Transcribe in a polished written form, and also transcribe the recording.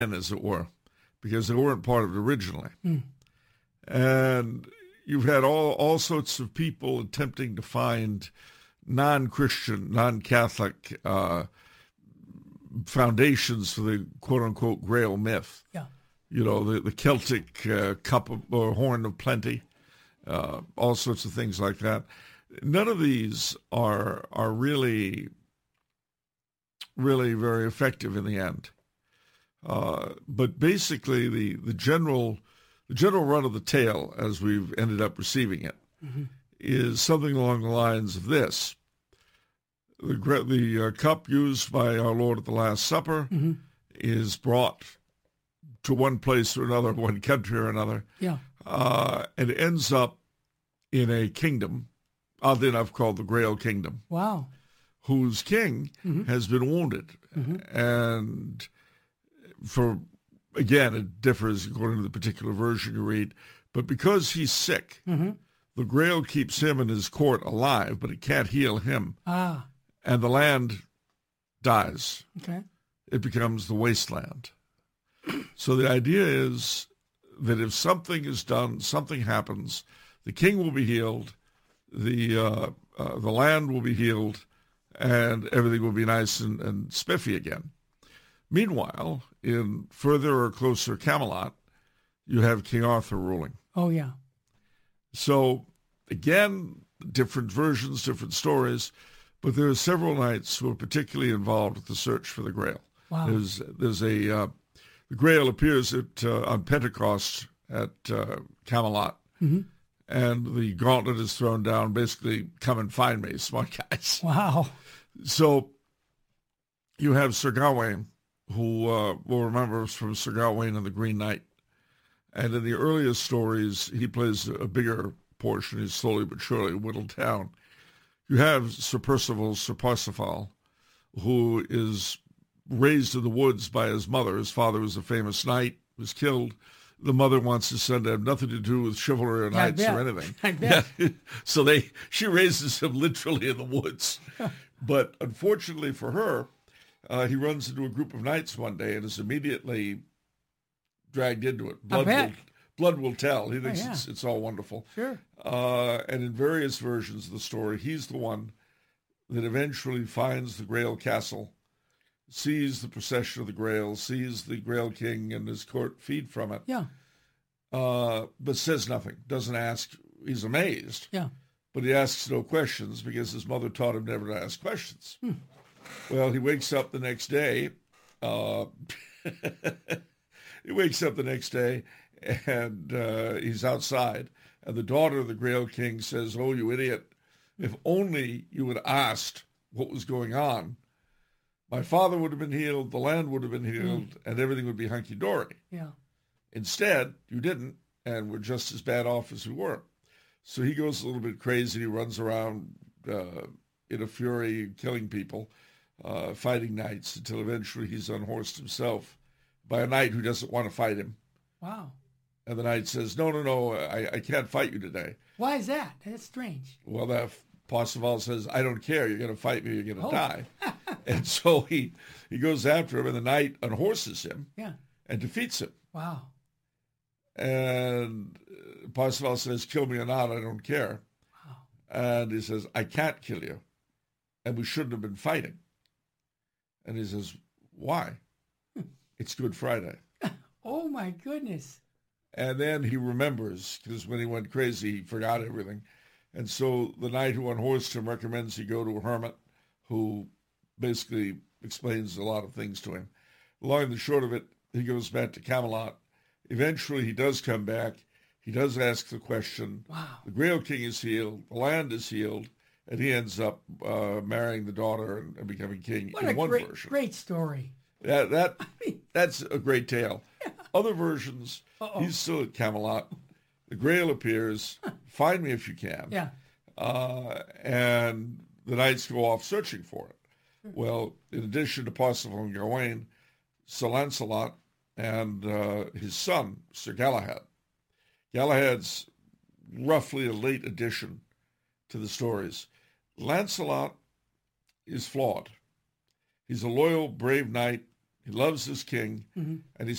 as it were, because they weren't part of it originally. Mm. And you've had all sorts of people attempting to find non-Christian, non-Catholic foundations for the quote-unquote Grail myth. Yeah. You know, the Celtic cup or horn of plenty, all sorts of things like that. None of these are really very effective in the end. But basically, the general run of the tale, as we've ended up receiving it, is something along the lines of this: the cup used by our Lord at the Last Supper is brought to one place or another, one country or another, and it ends up in a kingdom, oddly enough called the Grail Kingdom. Wow. Whose king has been wounded. And again, it differs according to the particular version you read, but because he's sick, the Grail keeps him and his court alive, but it can't heal him. Ah. And the land dies. Okay. It becomes the wasteland. So the idea is that if something is done, something happens, the king will be healed, the land will be healed, and everything will be nice and spiffy again. Meanwhile, in further or closer Camelot, you have King Arthur ruling. Oh, yeah. So, again, different versions, different stories, but there are several knights who are particularly involved with the search for the Grail. Wow. The Grail appears on Pentecost at Camelot, and the gauntlet is thrown down, basically, come and find me, smart guys. Wow. So you have Sir Gawain, who will remember us from Sir Gawain and the Green Knight. And in the earliest stories, he plays a bigger portion. He's slowly but surely whittled down. You have Sir Parsifal, who is raised in the woods by his mother. His father was a famous knight, was killed. The mother wants his son to have nothing to do with chivalry or knights or anything. I bet. Yeah. So she raises him literally in the woods. But unfortunately for her, he runs into a group of knights one day and is immediately dragged into it. Blood will tell. He thinks it's all wonderful. Sure. And in various versions of the story, he's the one that eventually finds the Grail Castle, sees the procession of the Grail, sees the Grail King and his court feed from it. Yeah. But says nothing, doesn't ask. He's amazed. Yeah. But he asks no questions because his mother taught him never to ask questions. Well, he wakes up the next day. And he's outside. And the daughter of the Grail King says, "Oh, you idiot. If only you had asked what was going on, my father would have been healed, the land would have been healed, and everything would be hunky-dory. Yeah. Instead, you didn't, and we're just as bad off as we were." So he goes a little bit crazy. He runs around in a fury, killing people, fighting knights, until eventually he's unhorsed himself by a knight who doesn't want to fight him. Wow. And the knight says, no, I can't fight you today. Why is that? That's strange. Well, that Parsifal says, "I don't care. You're going to fight me. You're going to die." And so he goes after him, and the knight unhorses him and defeats him. Wow. And Parsifal says, "Kill me or not, I don't care." Wow. And he says, "I can't kill you. And we shouldn't have been fighting." And he says, "Why?" "It's Good Friday." Oh, my goodness. And then he remembers, because when he went crazy, he forgot everything. And so the knight who unhorsed him recommends he go to a hermit who basically explains a lot of things to him. Long and the short of it, he goes back to Camelot. Eventually, he does come back. He does ask the question. Wow. The Grail King is healed. The land is healed. And he ends up marrying the daughter and becoming king in one version. Great story. That's a great tale. Yeah. Other versions, he's still at Camelot. The Grail appears. Find me if you can. Yeah. And the knights go off searching for it. Well, in addition to Parsifal and Gawain, Sir Lancelot and his son, Sir Galahad. Galahad's roughly a late addition to the stories. Lancelot is flawed. He's a loyal, brave knight, He loves his king, Mhm. and he